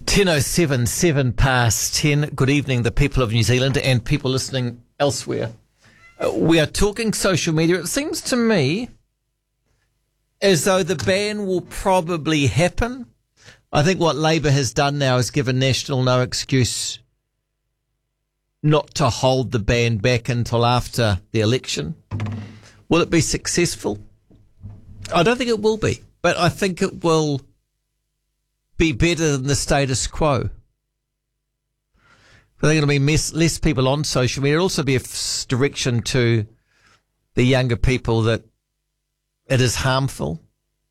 10:07, 10:07. Good evening, the people of New Zealand and people listening elsewhere. We are talking social media. It seems to me as though the ban will probably happen. I think what Labour has done now is given National no excuse not to hold the ban back until after the election. Will it be successful? I don't think it will be, but I think it will be better than the status quo. I think it'll be less people on social media. It'll also be a direction to the younger people that it is harmful.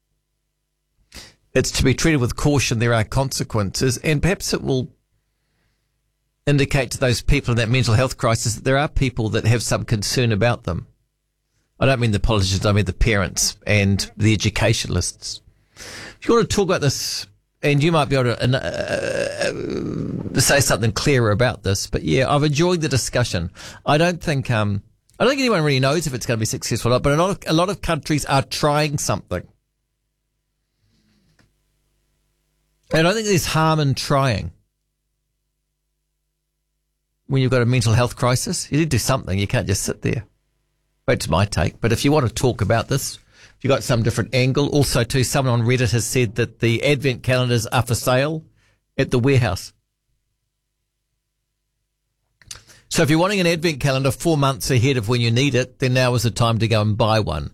It's to be treated with caution. There are consequences, and perhaps it will indicate to those people in that mental health crisis that there are people that have some concern about them. I don't mean the politicians, I mean the parents and the educationalists. If you want to talk about this, and you might be able to say something clearer about this, but yeah, I've enjoyed the discussion. I don't think anyone really knows if it's going to be successful or not, but a lot of countries are trying something. And I think there's harm in trying. When you've got a mental health crisis, you need to do something. You can't just sit there. That's my take. But if you want to talk about this, if you've got some different angle. Also, too, someone on Reddit has said that the Advent calendars are for sale at the warehouse. So if you're wanting an Advent calendar 4 months ahead of when you need it, then now is the time to go and buy one.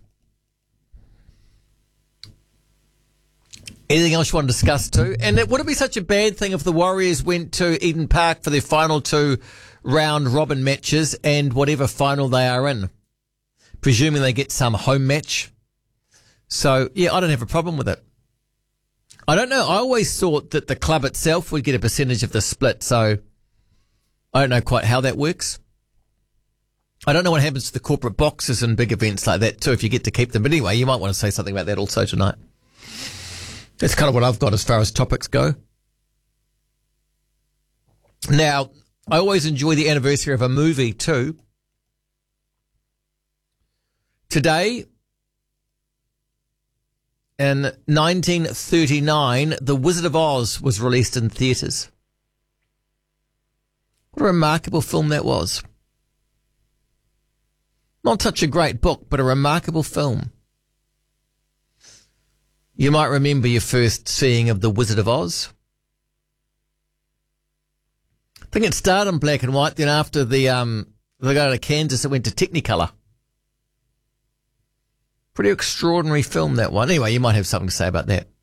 Anything else you want to discuss too? And would it be such a bad thing if the Warriors went to Eden Park for their final 2 round robin matches and whatever final they are in? Presuming they get some home match. So, yeah, I don't have a problem with it. I don't know. I always thought that the club itself would get a percentage of the split, so I don't know quite how that works. I don't know what happens to the corporate boxes and big events like that too, if you get to keep them. But anyway, you might want to say something about that also tonight. That's kind of what I've got as far as topics go. Now, I always enjoy the anniversary of a movie too. Today, in 1939, The Wizard of Oz was released in theatres. What a remarkable film that was. Not such a great book, but a remarkable film. You might remember your first seeing of The Wizard of Oz. I think it started in black and white, then after they got to Kansas, it went to Technicolor. Pretty extraordinary film, that one. Anyway, you might have something to say about that.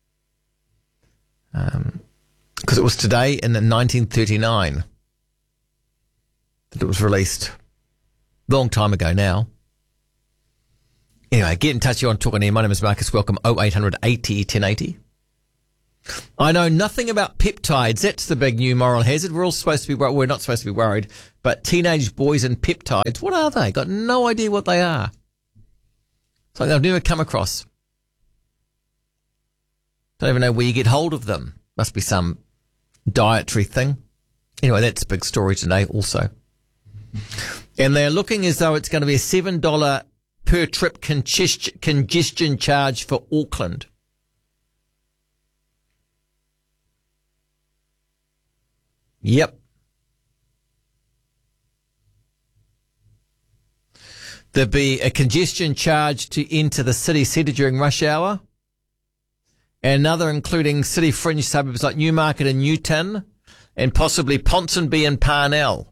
Because it was today in 1939 that it was released. Long time ago now. Anyway, get in touch. You're on Talking Air. My name is Marcus. Welcome. 0800 80 1080. I know nothing about peptides. That's the big new moral hazard. We're all supposed to be worried. We're not supposed to be worried. But teenage boys and peptides, what are they? Got no idea what they are. Something I've never come across. Don't even know where you get hold of them. Must be some dietary thing. Anyway, that's a big story today also. And they're looking as though it's going to be a $7 per trip congestion charge for Auckland. Yep. There'll be a congestion charge to enter the city centre during rush hour. And another including city fringe suburbs like Newmarket and Newton and possibly Ponsonby and Parnell.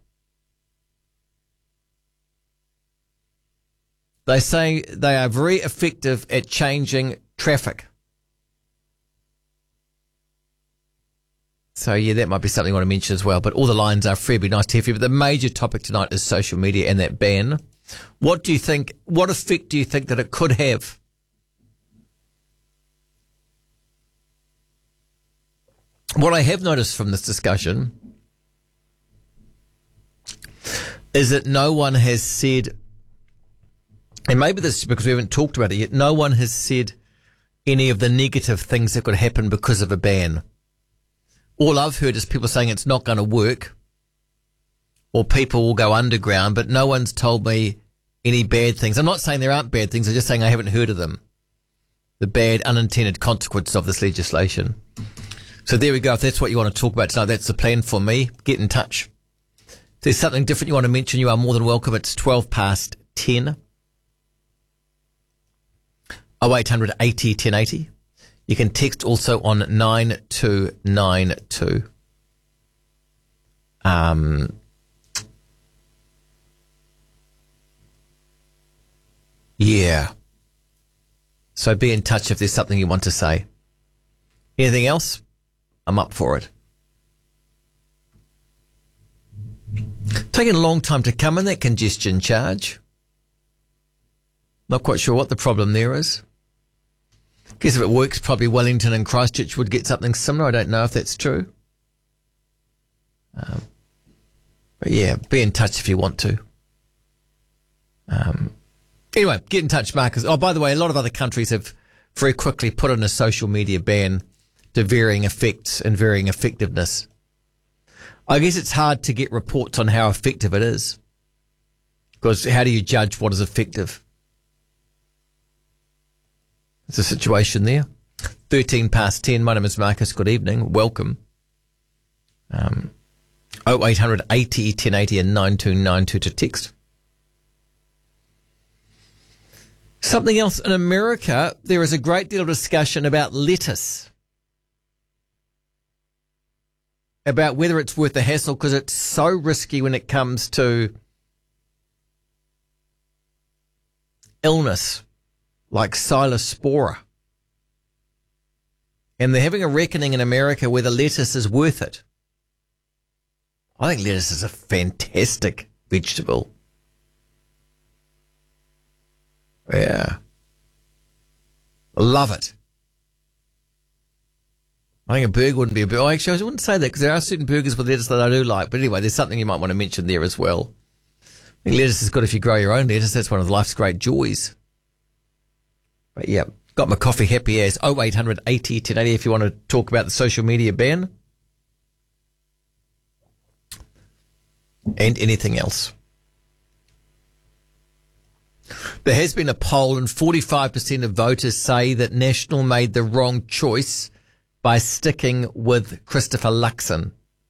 They say they are very effective at changing traffic. So, yeah, that might be something I want to mention as well. But all the lines are free. It'd be nice to hear from you. But the major topic tonight is social media and that ban. What do you think? What effect do you think that it could have? What I have noticed from this discussion is that no one has said, and maybe this is because we haven't talked about it yet, no one has said any of the negative things that could happen because of a ban. All I've heard is people saying it's not going to work or people will go underground, but no one's told me any bad things. I'm not saying there aren't bad things. I'm just saying I haven't heard of them. The bad unintended consequences of this legislation. So there we go. If that's what you want to talk about tonight, that's the plan for me. Get in touch. If there's something different you want to mention, you are more than welcome. It's 10:12. 0800 80 1080. You can text also on 9292. Yeah. So be in touch if there's something you want to say. Anything else? I'm up for it. Taking a long time to come in, that congestion charge. Not quite sure what the problem there is. Guess if it works, probably Wellington and Christchurch would get something similar. I don't know if that's true. But yeah, be in touch if you want to. Anyway, get in touch, Marcus. Oh, by the way, a lot of other countries have very quickly put in a social media ban to varying effects and varying effectiveness. I guess it's hard to get reports on how effective it is. Because how do you judge what is effective? There's a situation there. 10:13. My name is Marcus. Good evening. Welcome. 0800 80 1080 and 9292 to text. Something else in America, there is a great deal of discussion about lettuce. About whether it's worth the hassle because it's so risky when it comes to illness like Silospora. And they're having a reckoning in America whether lettuce is worth it. I think lettuce is a fantastic vegetable. Yeah. Love it. I think a burger wouldn't be a burger. Oh, actually, I wouldn't say that because there are certain burgers with lettuce that I do like. But anyway, there's something you might want to mention there as well. I think lettuce is good if you grow your own lettuce. That's one of life's great joys. But yeah, got my coffee happy as 0800 80 1080 if you want to talk about the social media ban. And anything else. There has been a poll and 45% of voters say that National made the wrong choice by sticking with Christopher Luxon.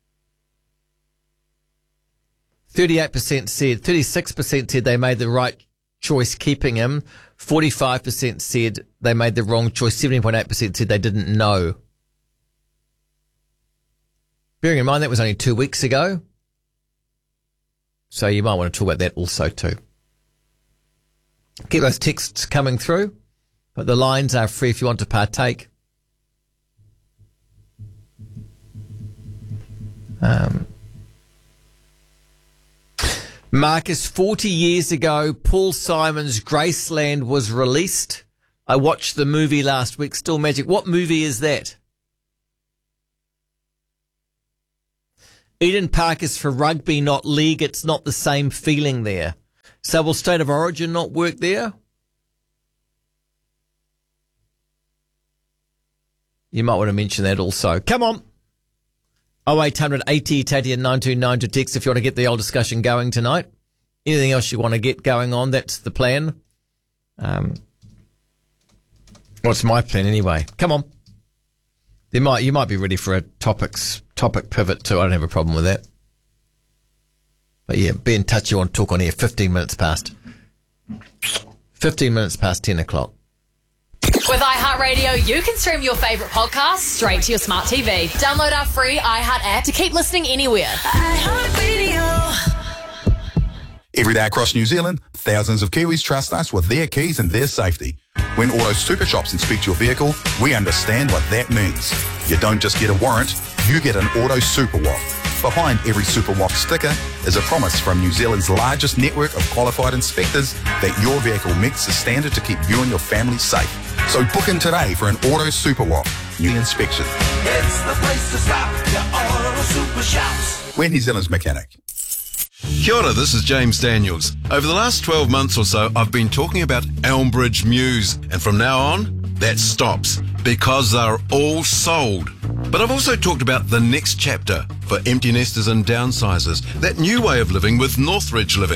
36% said they made the right choice keeping him. 45% said they made the wrong choice. 17.8% said they didn't know. Bearing in mind that was only 2 weeks ago. So you might want to talk about that also too. Keep those texts coming through, but the lines are free if you want to partake. Marcus, 40 years ago, Paul Simon's Graceland was released. I watched the movie last week, still magic. What movie is that? Eden Park is for rugby, not league. It's not the same feeling there. So will State of Origin not work there? You might want to mention that also. Come on. 0800 80 80 and 929 to text if you want to get the old discussion going tonight. Anything else you want to get going on, that's the plan. What's my plan anyway? Come on. You might be ready for a topic pivot too. I don't have a problem with that. But yeah, be in touch. You want to talk on here. 15 minutes past 10 o'clock. With iHeartRadio, you can stream your favourite podcasts straight to your smart TV. Download our free iHeart app to keep listening anywhere. iHeartRadio. Every day across New Zealand, thousands of Kiwis trust us with their keys and their safety. When Auto Super Shops inspect your vehicle, we understand what that means. You don't just get a warrant, you get an Auto Super Walk. Behind every Super Walk sticker is a promise from New Zealand's largest network of qualified inspectors that your vehicle meets the standard to keep you and your family safe. So book in today for an Auto Super Walk, new inspection. It's the place to stop, your Auto Super Shops. We're New Zealand's mechanic. Kia ora, this is James Daniels. Over the last 12 months or so, I've been talking about Elmbridge Mews, and from now on, that stops, because they're all sold. But I've also talked about the next chapter for empty nesters and downsizers, that new way of living with Northridge Living.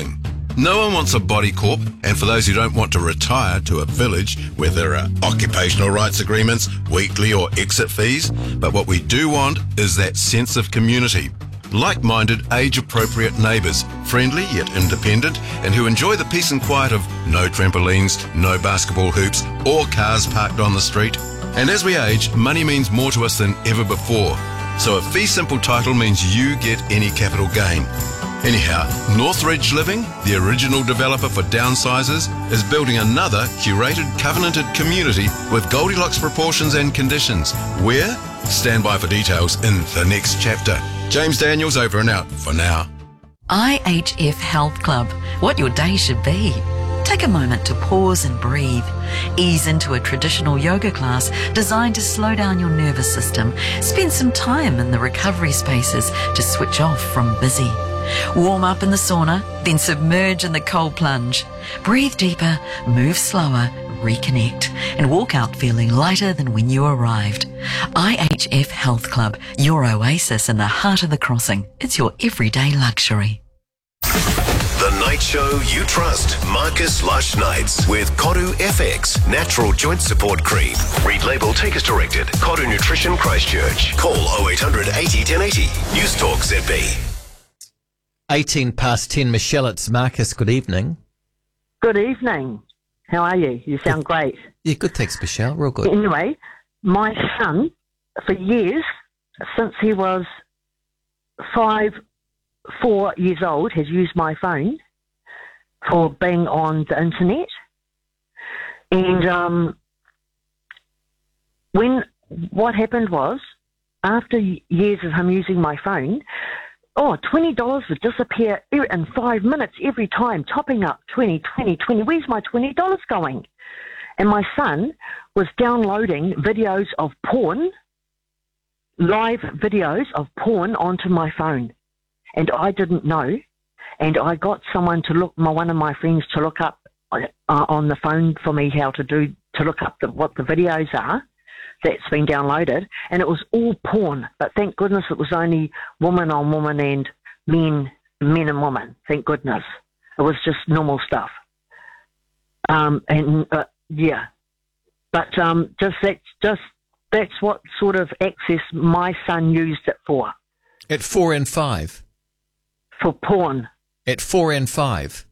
No one wants a body corp, and for those who don't want to retire to a village where there are occupational rights agreements, weekly or exit fees, but what we do want is that sense of community. Like-minded, age-appropriate neighbours, friendly yet independent, and who enjoy the peace and quiet of no trampolines, no basketball hoops, or cars parked on the street. And as we age, money means more to us than ever before. So a fee simple title means you get any capital gain. Anyhow, Northridge Living, the original developer for downsizers, is building another curated, covenanted community with Goldilocks proportions and conditions. Where? Stand by for details in the next chapter. James Daniels over and out for now. IHF Health Club, what your day should be. Take a moment to pause and breathe. Ease into a traditional yoga class designed to slow down your nervous system. Spend some time in the recovery spaces to switch off from busy. Warm up in the sauna, then submerge in the cold plunge. Breathe deeper, move slower, reconnect, and walk out feeling lighter than when you arrived. IHF Health Club, your oasis in the heart of the crossing. It's your everyday luxury. The night show you trust. Marcus Lush Nights with Koru FX Natural Joint Support Cream. Read label, take as directed. Koru Nutrition Christchurch. Call 0800 80 1080. News Talk ZB. 18 past 10, Michelle, it's Marcus. Good evening. Good evening. How are you? You sound great. Yeah, good, thanks, Michelle. Real good. Anyway, my son, for years, since he was 4 years old, has used my phone for being on the internet. And what happened was, after years of him using my phone, $20 would disappear in 5 minutes every time, topping up 20. Where's my $20 going? And my son was downloading videos of porn, live videos of porn onto my phone. And I didn't know. And I got someone to one of my friends to look up on the phone for me to look up what the videos are that's been downloaded, and it was all porn. But thank goodness it was only woman on woman and men and women. Thank goodness. It was just normal stuff. Yeah. But that's what sort of access my son used it for. At 4 and 5? For porn. At 4 and 5?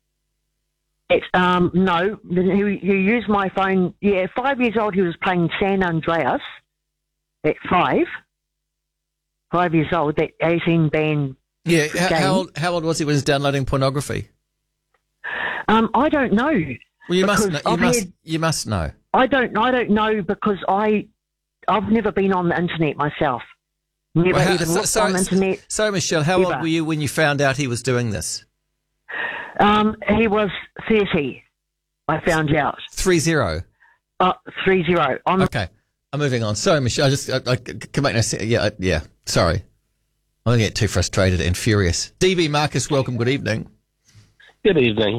No, he used my phone. Yeah, 5 years old, he was playing San Andreas at 5. 5 years old, that 18-band Yeah, game. how old was he when he was downloading pornography? I don't know. Well, you must know. You must know. I don't know because I've never been on the internet myself. Never even looked on the internet. So, Michelle, how old were you when you found out he was doing this? He was 30, I found out. 30? 30. Okay, I'm moving on. Sorry, Michelle, I can make no sense. Yeah, sorry. I'm going to get too frustrated and furious. DB Marcus, welcome, good evening. Good evening.